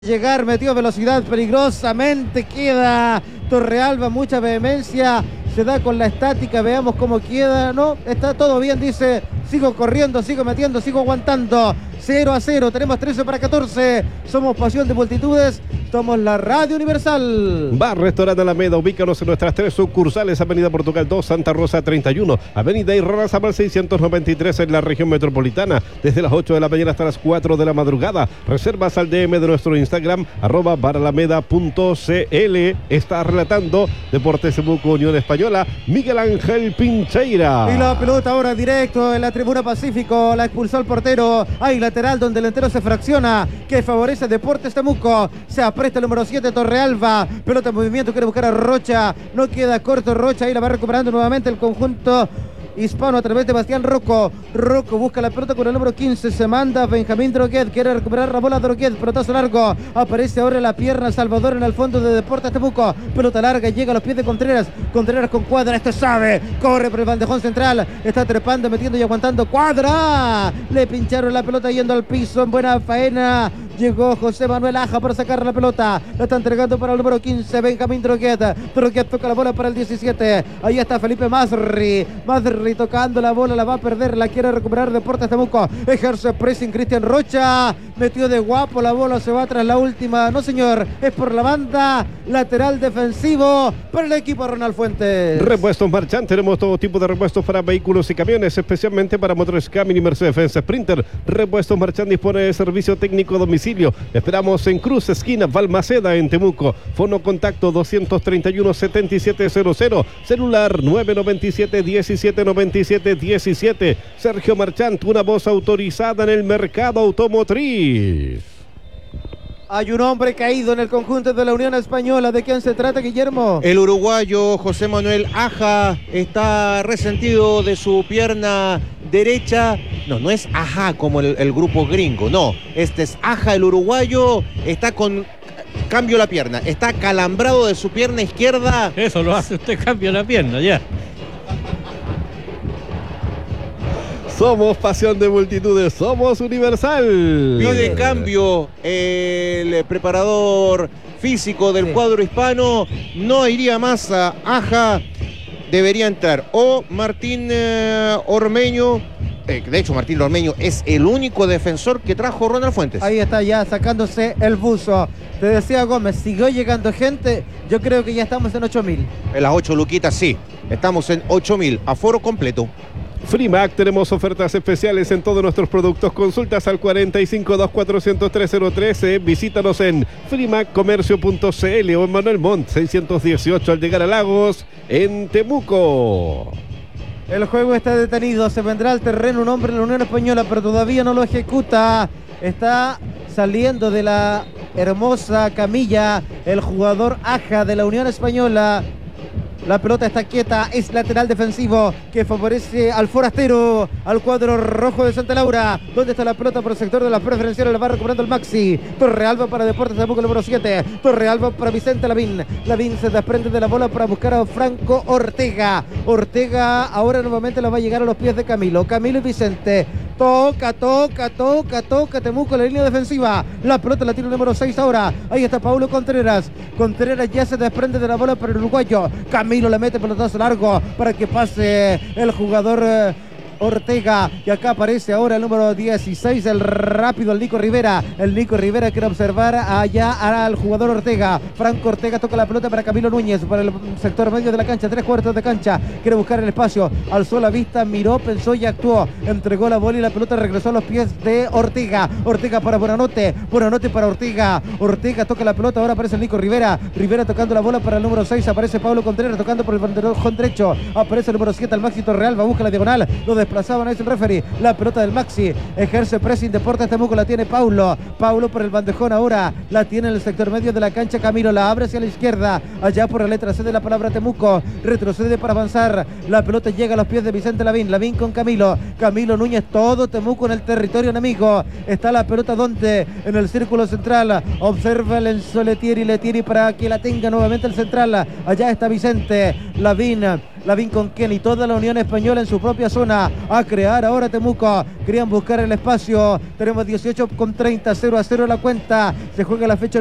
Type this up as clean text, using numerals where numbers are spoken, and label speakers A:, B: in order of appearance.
A: Llegar, metió velocidad peligrosamente, queda Torrealba, mucha vehemencia, se da con la estática, veamos cómo queda, no, está todo bien, dice, sigo corriendo, sigo metiendo, sigo aguantando, 0-0, tenemos 13 para 14, somos Pasión de Multitudes, somos la Radio Universal.
B: Bar Restaurante Alameda, ubícanos en nuestras 3 sucursales, Avenida Portugal 2, Santa Rosa 31, Avenida Irarrázaval 693 en la región metropolitana, desde las 8 de la mañana hasta las 4 de la madrugada. Reservas al DM de nuestro Instagram, @baralameda.cl. Está relatando Deportes Temuco Unión Española, Miguel Ángel Pincheira.
A: Y la pelota ahora directo en la tribuna Pacífico, la expulsó el portero, hay lateral donde el entero se fracciona, que favorece Deportes Temuco, se apresta el número 7 Torrealba, pelota en movimiento, quiere buscar a Rocha, no queda corto Rocha, ahí la va recuperando nuevamente el conjunto hispano a través de Bastián Rocco. Rocco busca la pelota con el número 15, se manda Benjamín Droguet, quiere recuperar la bola Droguet, pelotazo largo, aparece ahora la pierna Salvador en el fondo de Deportes Temuco, pelota larga, llega a los pies de Contreras, Contreras con Cuadra, este sabe, corre por el bandejón central, está trepando, metiendo y aguantando, Cuadra, le pincharon la pelota yendo al piso, en buena faena, llegó José Manuel Aja para sacar la pelota, la está entregando para el número 15, Benjamín Droguet, Droguet toca la bola para el 17, ahí está Felipe Masri tocando la bola, la va a perder, la quiere recuperar Deportes Temuco, ejerce pressing Cristian Rocha, metió de guapo, la bola se va tras la última, no señor, es por la banda, lateral defensivo para el equipo Ronald Fuentes.
B: Repuestos Marchand, tenemos todo tipo de repuestos para vehículos y camiones, especialmente para motores Camin y Mercedes-Benz Sprinter. Repuestos Marchand dispone de servicio técnico a domicilio, esperamos en Cruz, esquina Balmaceda en Temuco, fono contacto 231-7700, celular 997-1797-17. Sergio Marchand, una voz autorizada en el mercado automotriz.
A: Hay un hombre caído en el conjunto de la Unión Española. ¿De quién se trata, Guillermo?
C: El uruguayo José Manuel Aja está resentido de su pierna derecha. No es Aja como el grupo gringo, no. Este es Aja, el uruguayo. Está con cambio la pierna. Está calambrado de su pierna izquierda.
D: Eso lo hace usted, cambio la pierna, ya.
B: Somos Pasión de Multitudes, somos Universal.
C: Pide cambio el preparador físico del cuadro hispano. No iría más a Aja. Debería entrar o Martín Ormeño. De hecho, Martín Ormeño es el único defensor que trajo Ronald Fuentes.
A: Ahí está ya sacándose el buzo. Te decía Gómez, siguió llegando gente. Yo creo que ya estamos en 8.000.
C: En las 8 luquitas, sí. Estamos en 8.000. Aforo completo.
B: Frimac, tenemos ofertas especiales en todos nuestros productos. Consultas al 4524003013. Visítanos en frimaccomercio.cl o en Manuel Montt 618 al llegar a Lagos en Temuco.
A: El juego está detenido, se vendrá al terreno un hombre de la Unión Española, pero todavía no lo ejecuta. Está saliendo de la hermosa camilla el jugador Aja de la Unión Española. La pelota está quieta, es lateral defensivo que favorece al forastero, al cuadro rojo de Santa Laura. ¿Dónde está la pelota por el sector de la preferencial? La va recuperando el Maxi. Torrealba para Deportes Temuco, el número 7. Torrealba para Vicente Lavín. Lavín se desprende de la bola para buscar a Franco Ortega. Ortega ahora nuevamente la va a llegar a los pies de Camilo. Camilo y Vicente. Toca Temuco en la línea defensiva. La pelota la tiene el número 6 ahora. Ahí está Paulo Contreras. Contreras ya se desprende de la bola para el uruguayo. Camilo le mete pelotazo largo para que pase el jugador Ortega, y acá aparece ahora el número 16, el rápido, el Nico Rivera. El Nico Rivera quiere observar allá al jugador Ortega. Franco Ortega toca la pelota para Camilo Núñez, para el sector medio de la cancha, 3/4 de cancha. Quiere buscar el espacio, alzó la vista, miró, pensó y actuó. Entregó la bola y la pelota regresó a los pies de Ortega. Ortega para Buenanote, Buenanote para Ortega. Ortega toca la pelota, ahora aparece el Nico Rivera. Rivera tocando la bola para el número 6, aparece Pablo Contreras tocando por el banderón derecho. Aparece el número 7, el Maxi Torrealba, busca la diagonal, lo desplazaban, es el referee, la pelota del Maxi, ejerce pressing Deportes Temuco, la tiene Paulo por el bandejón ahora, la tiene en el sector medio de la cancha, Camilo la abre hacia la izquierda, allá por la letra C de la palabra Temuco, retrocede para avanzar, la pelota llega a los pies de Vicente Lavín con Camilo Núñez, todo Temuco en el territorio enemigo, está la pelota donde, en el círculo central, observa el Enzo Letieri para que la tenga nuevamente el central, allá está Vicente Lavín, Lavín con Kenny, toda la Unión Española en su propia zona, a crear ahora Temuco, querían buscar el espacio, tenemos 18 con 30, 0-0 la cuenta, se juega la fecha